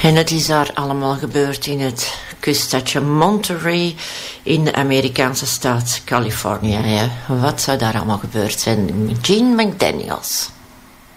En het is daar allemaal gebeurd in het kuststadje Monterey in de Amerikaanse staat Californië. Ja. Wat zou daar allemaal gebeurd zijn? Gene McDaniels.